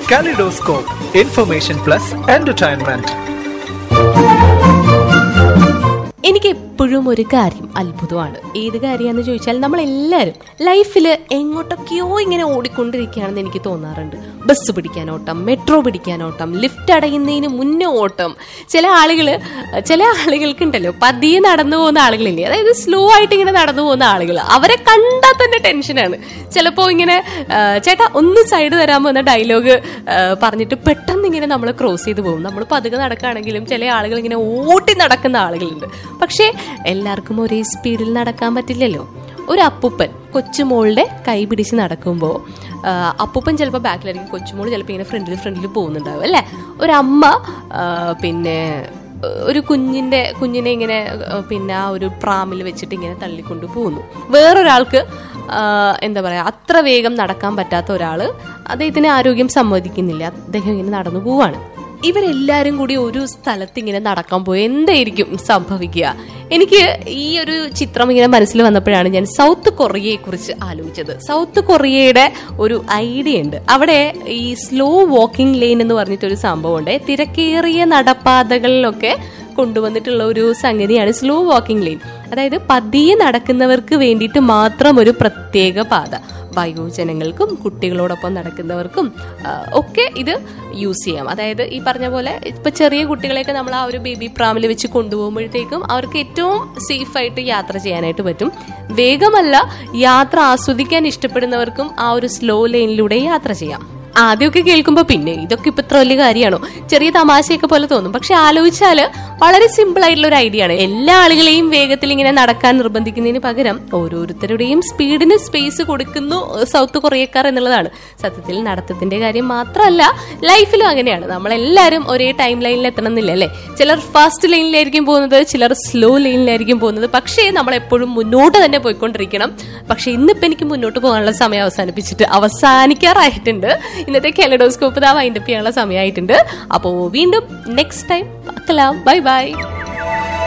Kaleidoscope, information plus entertainment. എനിക്ക് എപ്പോഴും ഒരു കാര്യം അത്ഭുതമാണ്. ഏത് കാര്യമാണെന്ന് ചോദിച്ചാൽ, നമ്മളെല്ലാവരും ലൈഫിൽ എങ്ങോട്ടൊക്കെയോ ഇങ്ങനെ ഓടിക്കൊണ്ടിരിക്കുകയാണെന്ന് എനിക്ക് തോന്നാറുണ്ട്. ബസ് പിടിക്കാൻ ഓട്ടം, മെട്രോ പിടിക്കാൻ ഓട്ടം, ലിഫ്റ്റ് അടയുന്നതിന് മുന്നേ ഓട്ടം. ചില ആളുകൾക്കുണ്ടല്ലോ പതിയെ നടന്നു പോകുന്ന ആളുകളില്ലേ, അതായത് സ്ലോ ആയിട്ട് ഇങ്ങനെ നടന്നു പോകുന്ന ആളുകൾ, അവരെ കണ്ടാൽ തന്നെ ടെൻഷനാണ്. ചിലപ്പോൾ ഇങ്ങനെ ചേട്ടാ ഒന്ന് സൈഡ് തരാമോ എന്ന ഡയലോഗ് പറഞ്ഞിട്ട് പെട്ടെന്ന് ഇങ്ങനെ നമ്മൾ ക്രോസ് ചെയ്ത് പോകും. നമ്മൾ പതുക്കെ നടക്കുകയാണെങ്കിലും ചില ആളുകൾ ഇങ്ങനെ ഓടി നടക്കുന്ന ആളുകളുണ്ട്. പക്ഷേ എല്ലാവർക്കും ഒരേ സ്പീഡിൽ നടക്കാൻ പറ്റില്ലല്ലോ. ഒരു അപ്പൂപ്പൻ കൊച്ചുമോളുടെ കൈ പിടിച്ച് നടക്കുമ്പോൾ അപ്പൂപ്പൻ ചിലപ്പോൾ ബാക്കിലായിരിക്കും, കൊച്ചുമോൾ ചിലപ്പോൾ ഇങ്ങനെ ഫ്രണ്ടിൽ പോകുന്നുണ്ടാവും അല്ലേ. ഒരമ്മ പിന്നെ ഒരു കുഞ്ഞിനെ ഇങ്ങനെ പിന്നെ ആ ഒരു പ്രാമിൽ വെച്ചിട്ട് ഇങ്ങനെ തള്ളിക്കൊണ്ട് പോകുന്നു. വേറൊരാൾക്ക് എന്താ പറയുക, അത്ര വേഗം നടക്കാൻ പറ്റാത്ത ഒരാൾ, അദ്ദേഹത്തിന് ആരോഗ്യം സമ്മതിക്കുന്നില്ല, അദ്ദേഹം ഇങ്ങനെ നടന്നു പോവാണ്. ഇവരെല്ലാരും കൂടി ഒരു സ്ഥലത്ത് ഇങ്ങനെ നടക്കാൻ പോയി എന്തായിരിക്കും സംഭവിക്കുക? എനിക്ക് ഈ ഒരു ചിത്രം ഇങ്ങനെ മനസ്സിൽ വന്നപ്പോഴാണ് ഞാൻ സൗത്ത് കൊറിയയെ കുറിച്ച് ആലോചിച്ചത്. സൗത്ത് കൊറിയയുടെ ഒരു ഐഡിയ ഉണ്ട്. അവിടെ ഈ സ്ലോ വാക്കിംഗ് ലെയിൻ എന്ന് പറഞ്ഞിട്ടൊരു സംഭവമുണ്ട്. തിരക്കേറിയ നടപ്പാതകളിലൊക്കെ കൊണ്ടുവന്നിട്ടുള്ള ഒരു സംഗതിയാണ് സ്ലോ വാക്കിംഗ് ലെയിൻ. അതായത് പതിയെ നടക്കുന്നവർക്ക് വേണ്ടിയിട്ട് മാത്രം ഒരു പ്രത്യേക പാത. വയോജനങ്ങൾക്കും കുട്ടികളോടൊപ്പം നടക്കുന്നവർക്കും ഒക്കെ ഇത് യൂസ് ചെയ്യാം. അതായത് ഈ പറഞ്ഞ പോലെ ഇപ്പൊ ചെറിയ കുട്ടികളെയൊക്കെ നമ്മൾ ആ ഒരു ബേബി പ്രാമിൽ വെച്ച് കൊണ്ടുപോകുമ്പോഴത്തേക്കും അവർക്ക് ഏറ്റവും സേഫ് ആയിട്ട് യാത്ര ചെയ്യാനായിട്ട് പറ്റും. വേഗമല്ല, യാത്ര ആസ്വദിക്കാൻ ഇഷ്ടപ്പെടുന്നവർക്കും ആ ഒരു സ്ലോ ലൈനിലൂടെ യാത്ര ചെയ്യാം. ആദ്യമൊക്കെ കേൾക്കുമ്പോൾ പിന്നെ ഇതൊക്കെ ഇപ്പൊ ഇത്ര വലിയ കാര്യമാണോ, ചെറിയ തമാശയൊക്കെ പോലെ തോന്നും. പക്ഷെ ആലോചിച്ചാല് വളരെ സിമ്പിൾ ആയിട്ടുള്ള ഒരു ഐഡിയ ആണ്. എല്ലാ ആളുകളെയും വേഗത്തിൽ ഇങ്ങനെ നടക്കാൻ നിർബന്ധിക്കുന്നതിന് പകരം ഓരോരുത്തരുടെയും സ്പീഡിന് സ്പേസ് കൊടുക്കുന്നു സൗത്ത് കൊറിയക്കാർ എന്നുള്ളതാണ്. സത്യത്തിൽ നടത്തത്തിന്റെ കാര്യം മാത്രമല്ല, ലൈഫിലും അങ്ങനെയാണ്. നമ്മളെല്ലാവരും ഒരേ ടൈം ലൈനിൽ എത്തണം എന്നില്ല അല്ലെ. ചിലർ ഫാസ്റ്റ് ലൈനിലായിരിക്കും പോകുന്നത്, ചിലർ സ്ലോ ലൈനിലായിരിക്കും പോകുന്നത്. പക്ഷേ നമ്മൾ എപ്പോഴും മുന്നോട്ട് തന്നെ പോയിക്കൊണ്ടിരിക്കണം. പക്ഷെ ഇന്നിപ്പോ എനിക്ക് മുന്നോട്ട് പോകാനുള്ള സമയം അവസാനിക്കാറായിട്ടുണ്ട്. ഇന്നത്തെ കെലഡോസ്കോപ്പ് വൈൻഡപ്പ് ചെയ്യാനുള്ള സമയമായിട്ടുണ്ട്. അപ്പോൾ വീണ്ടും നെക്സ്റ്റ് ടൈം പാക്കലാം. Bye bye.